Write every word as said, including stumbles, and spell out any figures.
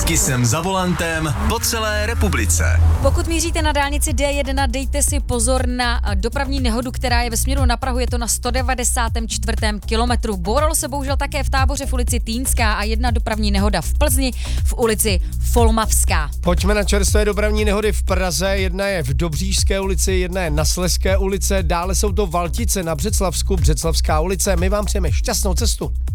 Hezky jsem za volantem po celé republice. Pokud míříte na dálnici D jedna, dejte si pozor na dopravní nehodu, která je ve směru na Prahu, je to na sto devadesátém čtvrtém kilometru. Bouralo se bohužel také v Táboře v ulici Týnská a jedna dopravní nehoda v Plzni v ulici Folmavská. Pojďme na čerstvé dopravní nehody v Praze. Jedna je v Dobříšské ulici, jedna je na Slezské ulice, dále jsou to Valtice na Břeclavsku, Břeclavská ulice. My vám přejeme šťastnou cestu.